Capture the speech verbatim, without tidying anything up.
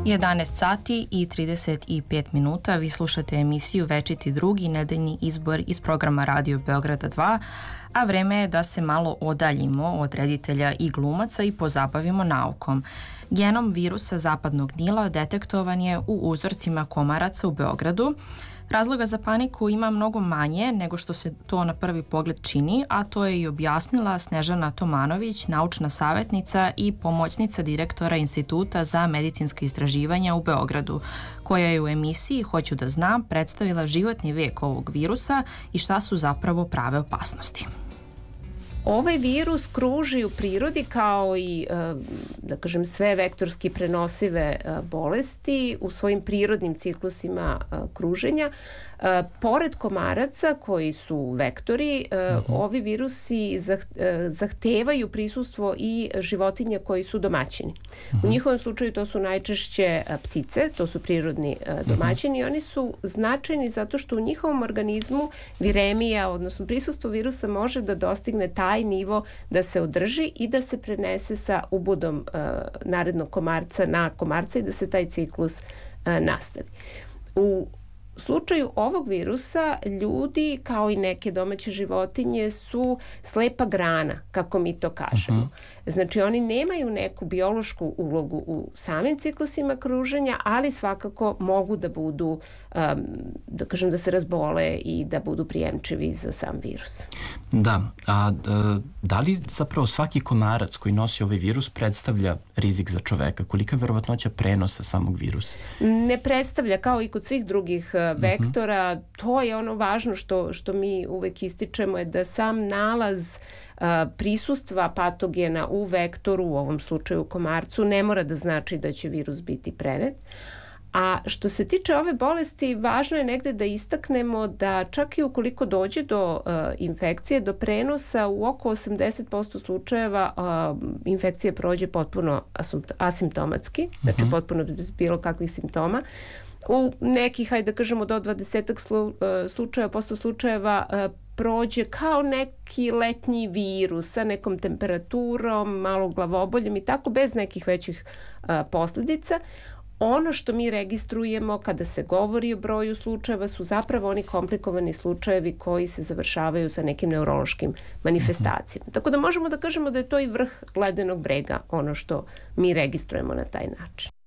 jedanaest sati i trideset pet minuta. Vi slušate emisiju Večiti drugi, nedeljni izbor iz programa Radio Beograda dva, a vreme je da se malo odaljimo od reditelja i glumaca i pozabavimo naukom. Genom virusa zapadnog Nila detektovan je u uzorcima komaraca u Beogradu. Razloga za paniku ima mnogo manje nego što se to na prvi pogled čini, a to je i objasnila Snežana Tomanović, naučna savjetnica i pomoćnica direktora Instituta za medicinska istraživanja u Beogradu, koja je u emisiji Hoću da znam predstavila životni vek ovog virusa i šta su zapravo prave opasnosti. Ovaj virus kruži u prirodi kao i, da kažem, sve vektorski prenosive bolesti u svojim prirodnim ciklusima kruženja. Pored komaraca koji su vektori, uh-huh. ovi virusi zahtevaju prisustvo i životinja koji su domaćini. Uh-huh. U njihovom slučaju to su najčešće ptice, to su prirodni domaćini i uh-huh. oni su značajni zato što u njihovom organizmu viremija, odnosno prisustvo virusa može da dostigne taj nivo da se održi i da se prenese sa ubodom uh, narednog komarca na komarca i da se taj ciklus uh, nastavi. U U slučaju ovog virusa ljudi, kao i neke domaće životinje, su slepa grana, kako mi to kažemo. Uh-huh. Znači oni nemaju neku biološku ulogu u samim ciklusima kruženja, ali svakako mogu da budu, um, da kažem, da se razbole i da budu prijemčivi za sam virus. Da, a da li zapravo svaki komarac koji nosi ovaj virus predstavlja rizik za čoveka? Kolika je verovatnoća prenosa samog virusa? Ne predstavlja, kao i kod svih drugih vektora. Uh-huh. To je ono važno što, što mi uvek ističemo, je da sam nalaz uh, prisustva patogena u vektoru, u ovom slučaju komarcu, ne mora da znači da će virus biti prenet. A što se tiče ove bolesti, važno je negde da istaknemo da čak i ukoliko dođe do uh, infekcije, do prenosa, u oko osamdeset posto slučajeva uh, infekcija prođe potpuno asimptomatski, uh-huh. znači potpuno bez bilo kakvih simptoma. U nekih, hajde da kažemo, do dvadesetak slu, uh, slučajeva, posto slučajeva uh, prođe kao neki letnji virus sa nekom temperaturom, malo glavoboljem i tako, bez nekih većih uh, posljedica. Ono što mi registrujemo kada se govori o broju slučajeva su zapravo oni komplikovani slučajevi koji se završavaju sa nekim neurološkim manifestacijama. Tako da možemo da kažemo da je to i vrh ledenog brega, ono što mi registrujemo na taj način.